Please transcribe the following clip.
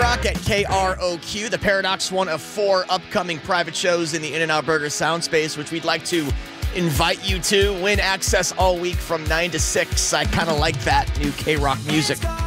K-Rock at KROQ. The Paradox, one of 4 upcoming private shows in the In-N-Out Burger sound space, which we'd like to invite you to. Win access all week from 9 to 6. I kind of like that new K-Rock music.